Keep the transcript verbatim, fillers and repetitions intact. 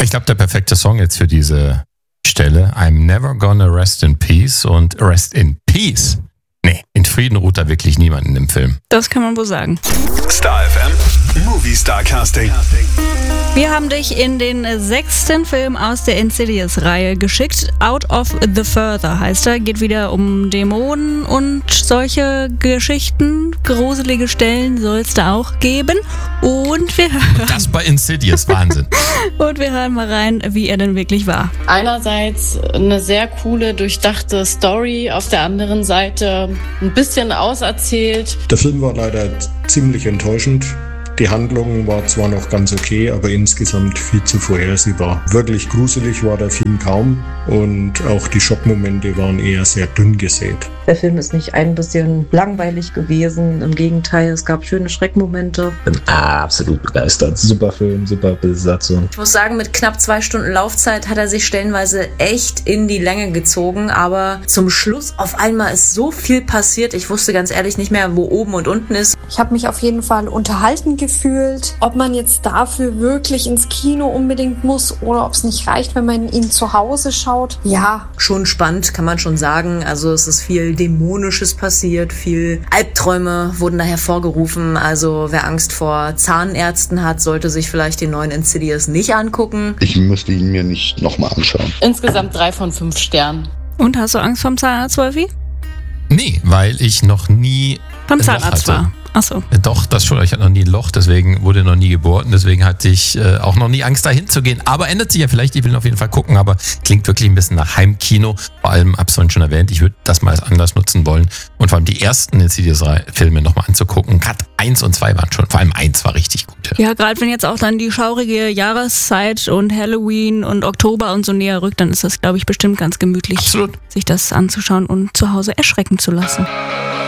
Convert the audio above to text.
ich glaube, der perfekte Song jetzt für diese Stelle. I'm never gonna rest in peace und rest in peace. Nee, in Frieden ruht da wirklich niemanden im Film. Das kann man wohl sagen. Star F M, Movie Star Casting. Wir haben dich in den sechsten Film aus der Insidious-Reihe geschickt. Out of the Further heißt er. Geht wieder um Dämonen und solche Geschichten. Gruselige Stellen soll es da auch geben. Und wir hören... Das bei Insidious, Wahnsinn. Und wir hören mal rein, wie er denn wirklich war. Einerseits eine sehr coole, durchdachte Story. Auf der anderen Seite ein bisschen auserzählt. Der Film war leider ziemlich enttäuschend. Die Handlung war zwar noch ganz okay, aber insgesamt viel zu vorhersehbar. Wirklich gruselig war der Film kaum und auch die Schockmomente waren eher sehr dünn gesät. Der Film ist nicht ein bisschen langweilig gewesen, im Gegenteil, es gab schöne Schreckmomente. Bin absolut begeistert. Super Film, super Besatzung. Ich muss sagen, mit knapp zwei Stunden Laufzeit hat er sich stellenweise echt in die Länge gezogen, aber zum Schluss auf einmal ist so viel passiert, ich wusste ganz ehrlich nicht mehr, wo oben und unten ist. Ich habe mich auf jeden Fall unterhalten gefühlt. Ob man jetzt dafür wirklich ins Kino unbedingt muss oder ob es nicht reicht, wenn man ihn zu Hause schaut. Ja. Schon spannend, kann man schon sagen. Also es ist viel Dämonisches passiert, viel Albträume wurden da hervorgerufen. Also wer Angst vor Zahnärzten hat, sollte sich vielleicht den neuen Insidious nicht angucken. Ich müsste ihn mir nicht nochmal anschauen. Insgesamt drei von fünf Sternen. Und hast du Angst vom Zahnarzt, Wolfi? Nee, weil ich noch nie Vom Zahnarzt war. Achso. Doch, das schon. Ich hatte noch nie ein Loch, deswegen wurde noch nie gebohrt und deswegen hatte ich äh, auch noch nie Angst, da hinzugehen. Aber ändert sich ja vielleicht, ich will auf jeden Fall gucken, aber klingt wirklich ein bisschen nach Heimkino. Vor allem, hab's vorhin schon erwähnt, ich würde das mal anders nutzen wollen und vor allem die ersten Insidious-Filme nochmal anzugucken. Cut eins und zwei waren schon, vor allem eins war richtig gut. Ja, gerade wenn jetzt auch dann die schaurige Jahreszeit und Halloween und Oktober und so näher rückt, dann ist das, glaube ich, bestimmt ganz gemütlich, Absolut. sich das anzuschauen und zu Hause erschrecken zu lassen.